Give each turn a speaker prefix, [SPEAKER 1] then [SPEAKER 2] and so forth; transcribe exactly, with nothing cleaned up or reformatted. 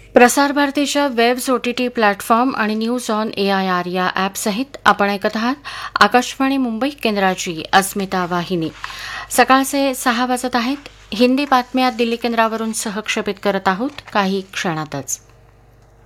[SPEAKER 1] प्रसार भारतीच्या webs OTT platform आणि news on A I R या ॲपसहित आपण ऐकत आहात आकाशवाणी मुंबई केंद्राची अस्मिता वाहिनी. सकाळचे सहा वाजत आहेत. हिंदी बातम्या दिल्ली केंद्रावरून सहक्षेपित करत आहोत काही क्षणातच.